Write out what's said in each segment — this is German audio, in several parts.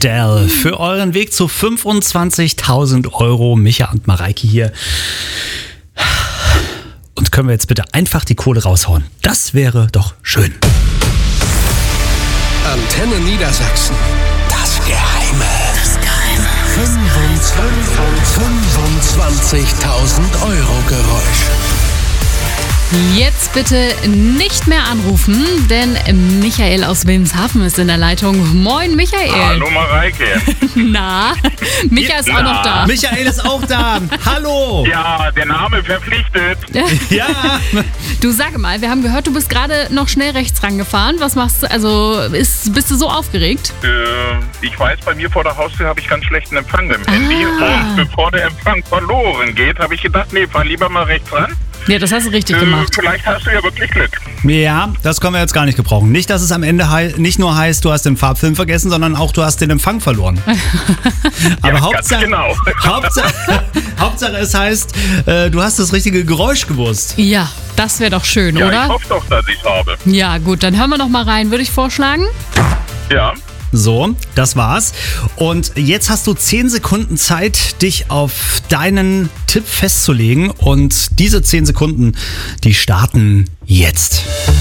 Adele für euren Weg zu 25.000 Euro. Micha und Mareike hier. Und können wir jetzt bitte einfach die Kohle raushauen? Das wäre doch schön. Antenne Niedersachsen. Das Geheime. 25.000 Euro Geräusch. Jetzt bitte nicht mehr anrufen, denn Michael aus Wilhelmshaven ist in der Leitung. Moin, Michael. Hallo Mareike. Na, Micha ist auch noch da. Michael ist auch da. Hallo. Ja, der Name verpflichtet. Ja. Du, sag mal, wir haben gehört, du bist gerade noch schnell rechts rangefahren. Was machst du? Also, bist du so aufgeregt? Ich weiß, bei mir vor der Haustür habe ich ganz schlechten Empfang mit dem Handy. Und bevor der Empfang verloren geht, habe ich gedacht, nee, fahr lieber mal rechts ran. Ja, das hast du richtig gemacht. Vielleicht hast du ja wirklich Glück. Ja, das können wir jetzt gar nicht gebrauchen. Nicht, dass es am Ende nicht nur heißt, du hast den Farbfilm vergessen, sondern auch, du hast den Empfang verloren. Aber Ja, Hauptsache, ganz genau. Hauptsache es heißt, du hast das richtige Geräusch gewusst. Ja, das wäre doch schön, Ja, oder? ich hoffe doch, dass ich es habe. Ja, gut, dann hören wir noch mal rein, würde ich vorschlagen. Ja. So, das war's. Und jetzt hast du 10 Sekunden Zeit, dich auf deinen Tipp festzulegen. Und diese 10 Sekunden, die starten jetzt.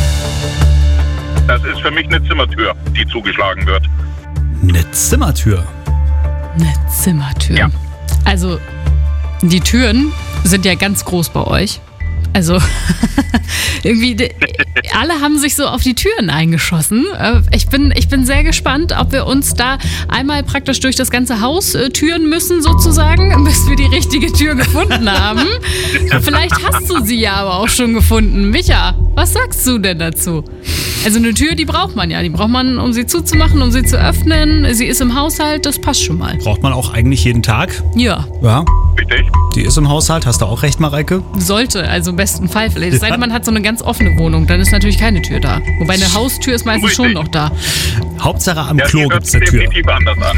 Das ist für mich eine Zimmertür, die zugeschlagen wird. Eine Zimmertür. Eine Zimmertür. Ja. Also, die Türen sind ja ganz groß bei euch. Also, irgendwie, alle haben sich so auf die Türen eingeschossen. Ich bin sehr gespannt, ob wir uns da einmal praktisch durch das ganze Haus türen müssen, sozusagen, bis wir die richtige Tür gefunden haben. Vielleicht hast du sie ja aber auch schon gefunden. Micha, was sagst du denn dazu? Also eine Tür, die braucht man ja. Die braucht man, um sie zuzumachen, um sie zu öffnen. Sie ist im Haushalt, das passt schon mal. Braucht man auch eigentlich jeden Tag. Ja, Ja, Richtig? die ist im Haushalt. Hast du auch recht, Mareike? sollte, also im besten Fall vielleicht. Es sei denn, man hat so eine ganz offene Wohnung, dann ist natürlich keine Tür da. Wobei eine Haustür ist meistens schon noch da. Hauptsache am Ja, Klo hier gibt's hört eine Tür. definitiv anders an.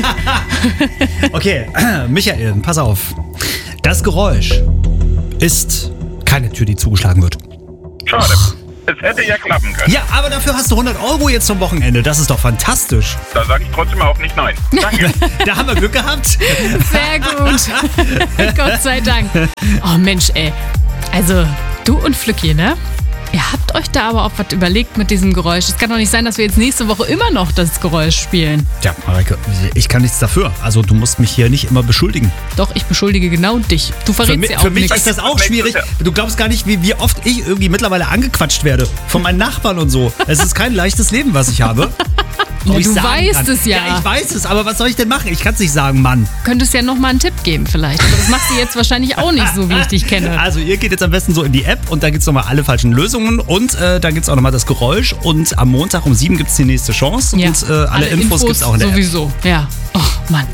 Okay, Michael, pass auf. Das Geräusch ist keine Tür, die zugeschlagen wird. Schade. Es hätte ja klappen können. Ja, aber dafür hast du 100 Euro jetzt zum Wochenende. Das ist doch fantastisch. Da sage ich trotzdem auch nicht nein. Danke. Da haben wir Glück gehabt. Sehr gut. Gott sei Dank. Oh Mensch, ey. Also, du und Flücki, ne? Ihr habt euch da aber auch was überlegt mit diesem Geräusch. Es kann doch nicht sein, dass wir jetzt nächste Woche immer noch das Geräusch spielen. Ja, Mareike, ich kann nichts dafür. Also du musst mich hier nicht immer beschuldigen. Doch, ich beschuldige genau dich. Du verrätst ja auch Für mich nichts. ist das auch Nächstes schwierig. Jahr. Du glaubst gar nicht, wie oft ich irgendwie mittlerweile angequatscht werde. Von meinen Nachbarn und so. Es ist kein leichtes Leben, was ich habe. Ja, Ob ich's du sagen weißt kann. es ja. Ja, ich weiß es, aber was soll ich denn machen? Ich kann es nicht sagen, Mann. Könntest ja noch mal einen Tipp geben vielleicht. Aber das machst du jetzt wahrscheinlich auch nicht so, wie ich dich kenne. Also ihr geht jetzt am besten so in die App und da gibt es nochmal alle falschen Lösungen und da gibt es auch nochmal das Geräusch und am Montag um 7 gibt es die nächste Chance Ja. und alle Infos gibt es auch in der App. sowieso. Ja. Oh Mann.